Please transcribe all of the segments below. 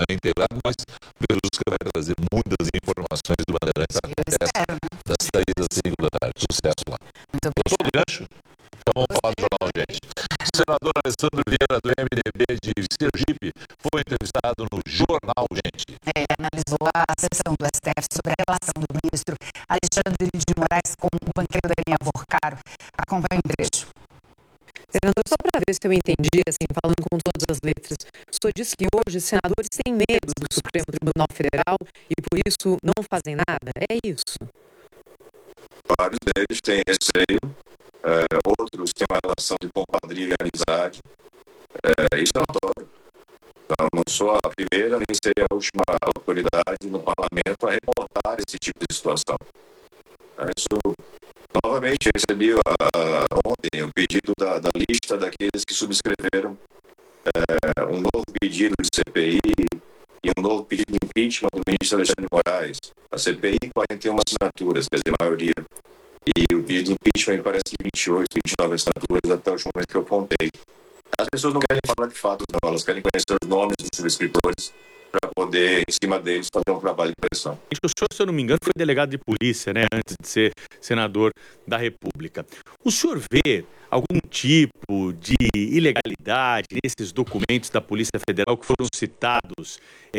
integrado, mas Verusca vai trazer muitas informações do Bandeirantes das 3h05. Sucesso lá. Muito bem. Gostou do gancho? Então vamos falar do jornal, gente. O senador Alessandro Vieira, do MDB de Sergipe, foi entrevistado no jornal, gente. Analisou a sessão do STF sobre a relação do ministro Alexandre de Moraes com o banqueiro Daniel Worcaro. Acompanhe o trecho. Senador, só para ver se eu entendi, assim, falando com todas as letras, o senhor disse que hoje os senadores têm medo do Supremo Tribunal Federal e por isso não fazem nada? É isso? Vários deles têm receio, outros têm uma relação de compadria e amizade. Isso é notório. Então, não sou a primeira nem serei a última autoridade no parlamento a reportar esse tipo de situação. Novamente, recebi ontem o pedido da lista daqueles que subscreveram um novo pedido de CPI e um novo pedido de impeachment do ministro Alexandre de Moraes. A CPI, 41 assinaturas, quer dizer, a maioria. E o pedido de impeachment parece que 28, 29 assinaturas até o último momento que eu contei. As pessoas não querem falar de fatos, não. Elas querem conhecer os nomes dos subscritores para poder, em cima deles, fazer um trabalho de pressão. O senhor, se eu não me engano, foi delegado de polícia, né, antes de ser senador da República. O senhor vê algum tipo de ilegalidade nesses documentos da Polícia Federal que foram citados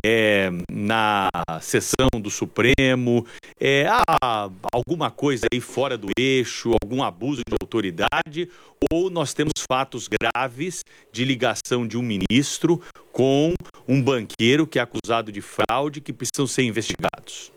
na sessão do Supremo? Há alguma coisa aí fora do eixo, algum abuso de autoridade? Ou nós temos fatos graves de ligação de um ministro com um banqueiro que é acusado de fraude que precisam ser investigados?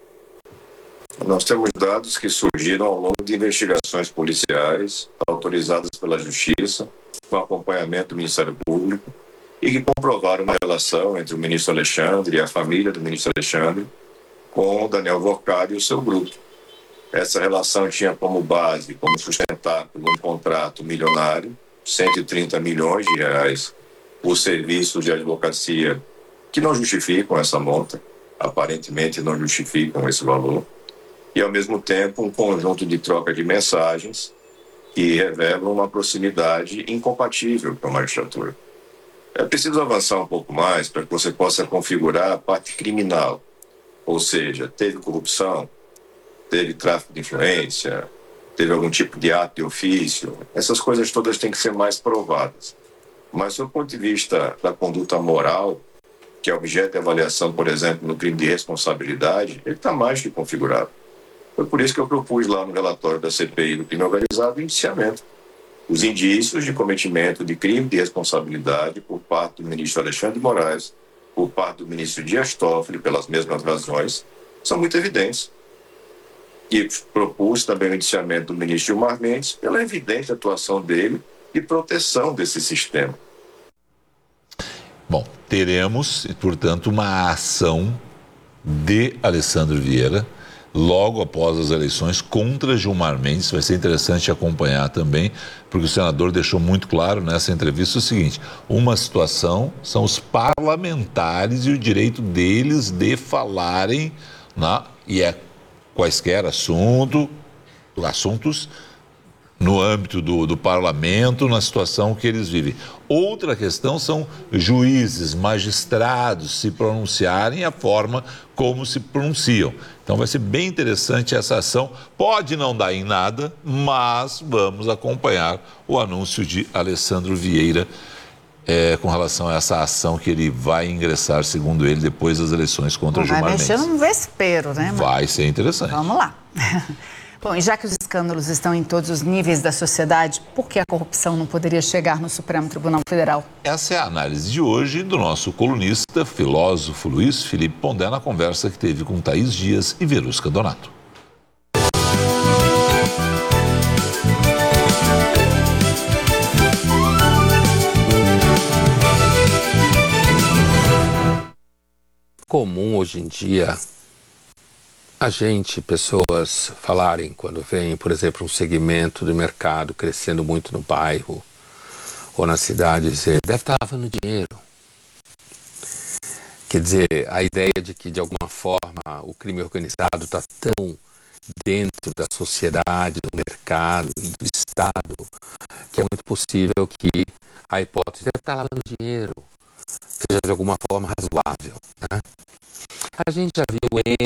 Nós temos dados que surgiram ao longo de investigações policiais autorizadas pela Justiça, com acompanhamento do Ministério Público, e que comprovaram uma relação entre o ministro Alexandre e a família do ministro Alexandre com o Daniel Worcaro e o seu grupo. Essa relação tinha como base, como sustentáculo, um contrato milionário, 130 milhões de reais, por serviços de advocacia que não justificam essa monta, aparentemente não justificam esse valor, e, ao mesmo tempo, um conjunto de troca de mensagens que revelam uma proximidade incompatível com a magistratura. É preciso avançar um pouco mais para que você possa configurar a parte criminal, ou seja, teve corrupção, teve tráfico de influência, teve algum tipo de ato de ofício. Essas coisas todas têm que ser mais provadas. Mas, do ponto de vista da conduta moral, que é objeto de avaliação, por exemplo, no crime de responsabilidade, ele está mais que configurado. Foi por isso que eu propus lá no relatório da CPI do crime organizado o indiciamento. Os indícios de cometimento de crime de responsabilidade por parte do ministro Alexandre de Moraes, por parte do ministro Dias Toffoli, pelas mesmas razões, são muito evidentes. E propus também o indiciamento do ministro Gilmar Mendes pela evidente atuação dele e proteção desse sistema. Bom, teremos, portanto, uma ação de Alessandro Vieira logo após as eleições contra Gilmar Mendes. Vai ser interessante acompanhar também, porque o senador deixou muito claro nessa entrevista o seguinte: uma situação são os parlamentares e o direito deles de falarem quaisquer assuntos no âmbito do parlamento, na situação que eles vivem. Outra questão são juízes, magistrados se pronunciarem, a forma como se pronunciam. Então vai ser bem interessante essa ação. Pode não dar em nada, mas vamos acompanhar o anúncio de Alessandro Vieira com relação a essa ação que ele vai ingressar, segundo ele, depois das eleições contra Gilmar Mendes. Vai mexer num vespeiro, né? Vai ser interessante. Vamos lá. Bom, e já que os escândalos estão em todos os níveis da sociedade, por que a corrupção não poderia chegar no Supremo Tribunal Federal? Essa é a análise de hoje do nosso colunista, filósofo Luiz Felipe Pondé, na conversa que teve com Thaís Dias e Verusca Donato. Comum hoje em dia pessoas falarem quando vem, por exemplo, um segmento do mercado crescendo muito no bairro ou na cidade, dizer, deve estar lavando dinheiro. Quer dizer, a ideia de que, de alguma forma, o crime organizado está tão dentro da sociedade, do mercado e do Estado, que é muito possível que a hipótese deve estar lavando dinheiro. seja de alguma forma razoável, né? A gente já viu